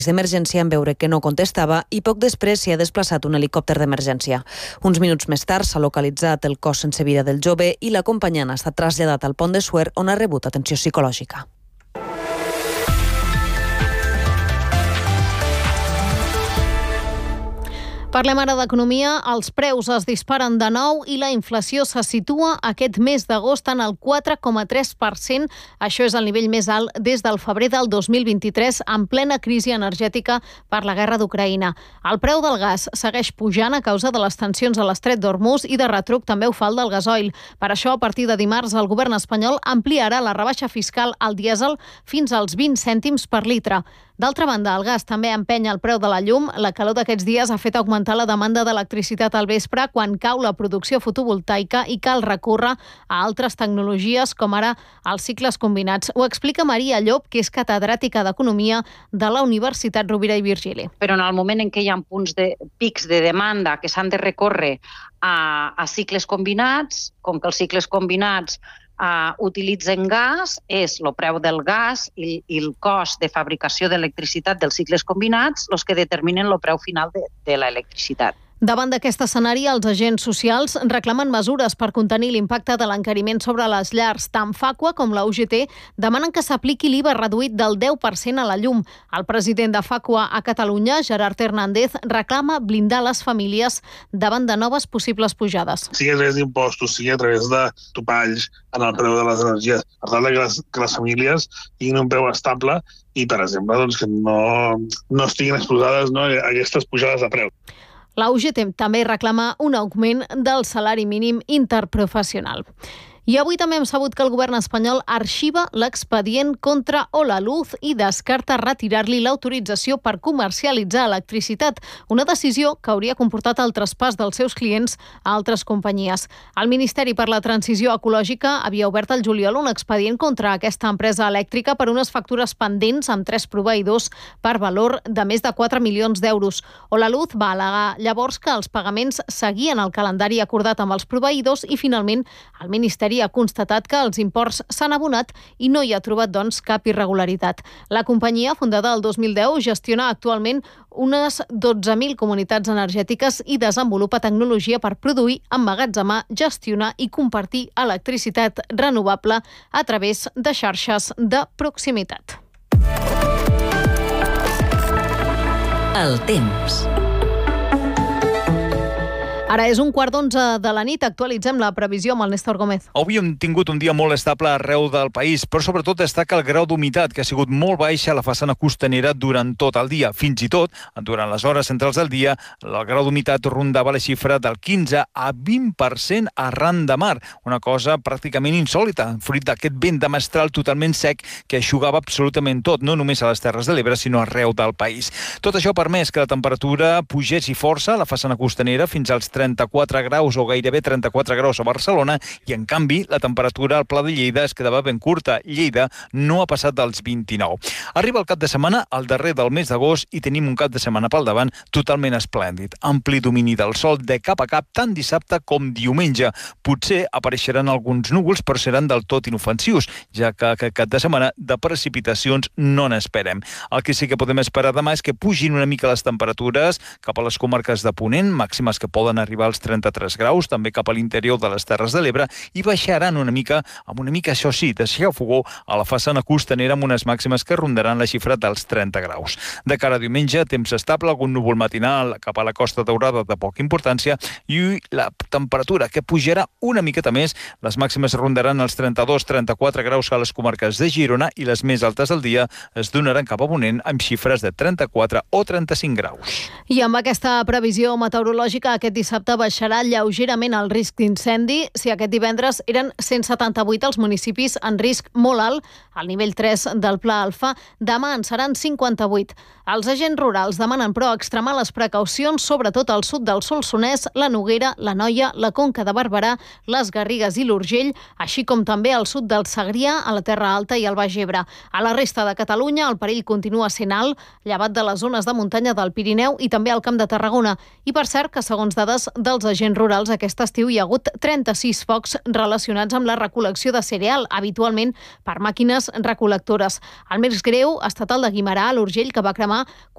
d'emergència en veure que no contestava i poc després s'hi ha desplaçat un helicòpter d'emergència. Uns minuts més tard s'ha localitzat el cos sense vida del jove i l'acompanyant ha estat traslladat al Pont de Suert, on ha rebut atenció psicològica. Parlem ara d'economia. Els preus es disparen de nou i la inflació se situa aquest mes d'agost en el 4,3%. Això és el nivell més alt des del febrer del 2023, en plena crisi energètica per la guerra d'Ucraïna. El preu del gas segueix pujant a causa de les tensions a l'estret d'Hormuz i de retruc també ho fa el del gasoil. Per això, a partir de dimarts, el govern espanyol ampliarà la rebaixa fiscal al dièsel fins als 20 cèntims per litre. D'altra banda, el gas també empenya el preu de la llum. La calor d'aquests dies ha fet augmentar la demanda d'electricitat al vespre quan cau la producció fotovoltaica i cal recórrer a altres tecnologies com ara els cicles combinats. Ho explica Maria Llop, que és catedràtica d'Economia de la Universitat Rovira i Virgili. Però en el moment en què hi ha pics de demanda que s'han de recórrer a cicles combinats, com que els cicles combinats utilitzen gas, és el preu del gas i el cost de fabricació d'electricitat dels cicles combinats els que determinen el preu final de l'electricitat. Davant d'aquest escenari, els agents socials reclamen mesures per contenir l'impacte de l'encariment sobre les llars. Tant Facua com la UGT demanen que s'apliqui l'IVA reduït del 10% a la llum. El president de Facua a Catalunya, Gerard Hernández, reclama blindar les famílies davant de noves possibles pujades. Sigui a través d'impostos, sigui a través de topalls en el preu de les energies, per tal que les famílies tinguin un preu estable i, per exemple, que no estiguin exposades a aquestes pujades de preu. La UGT també reclama un augment del salari mínim interprofessional. I avui també hem sabut que el govern espanyol arxiva l'expedient contra Holaluz i descarta retirar-li l'autorització per comercialitzar electricitat, una decisió que hauria comportat el traspàs dels seus clients a altres companyies. El Ministeri per la Transició Ecològica havia obert al juliol un expedient contra aquesta empresa elèctrica per unes factures pendents amb 3 proveïdors per valor de més de 4 milions d'euros. Holaluz va al·legar llavors que els pagaments seguien el calendari acordat amb els proveïdors i finalment el Ministeri ha constatat que els imports s'han abonat i no hi ha trobat, doncs, cap irregularitat. La companyia, fundada el 2010, gestiona actualment unes 12.000 comunitats energètiques i desenvolupa tecnologia per produir, emmagatzemar, gestionar i compartir electricitat renovable a través de xarxes de proximitat. El temps. Ara és 11:15 de la nit. Actualitzem la previsió amb el Néstor Gómez. Avui hem tingut un dia molt estable arreu del país, però sobretot destaca el grau d'humitat, que ha sigut molt baix a la façana costanera durant tot el dia. Fins i tot, durant les hores centrals del dia, el grau d'humitat rondava la xifra del 15 a 20% arran de mar, una cosa pràcticament insòlita, fruit d'aquest vent de mestral totalment sec que eixugava absolutament tot, no només a les Terres de l'Ebre, sinó arreu del país. Tot això ha permès que la temperatura pugés força a la façana costanera fins als 34 graus o gairebé 34 graus a Barcelona i, en canvi, la temperatura al Pla de Lleida es quedava ben curta. Lleida no ha passat dels 29. Arriba el cap de setmana, el darrer del mes d'agost, i tenim un cap de setmana pel davant totalment esplèndid. Ampli domini del sol de cap a cap, tant dissabte com diumenge. Potser apareixeran alguns núvols, però seran del tot inofensius, ja que aquest cap de setmana de precipitacions no n'esperem. El que sí que podem esperar demà és que pugin una mica les temperatures cap a les comarques de Ponent, màximes que poden arribar als 33 graus, també cap a l'interior de les Terres de l'Ebre, i baixaran una mica, això sí, de xafogó a la façana costanera amb unes màximes que rondaran la xifra dels 30 graus. De cara a diumenge, temps estable, algun núvol matinal cap a la Costa Daurada de poca importància i la temperatura que pujarà una miqueta més, les màximes rondaran els 32-34 graus a les comarques de Girona i les més altes del dia es donaran cap a Ponent amb xifres de 34 o 35 graus. I amb aquesta previsió meteorològica, aquest dissabte baixarà lleugerament el risc d'incendi. Si aquest divendres eren 178 els municipis en risc molt alt, al nivell 3 del Pla Alfa, demà en seran 58. Els agents rurals demanen, però, extremar les precaucions, sobretot al sud del Solsonès, la Noguera, la Noia, la Conca de Barberà, les Garrigues i l'Urgell, així com també al sud del Segrià, a la Terra Alta i al Baix Ebre. A la resta de Catalunya, el perill continua sent alt, llevat de les zones de muntanya del Pirineu i també al Camp de Tarragona. I, per cert, que segons dades comptes dels agents rurals, aquest estiu hi ha hagut 36 focs relacionats amb la recol·lecció de cereal, habitualment per màquines recol·lectores. El més greu ha estat el de Guimerà, a l'Urgell, que va cremar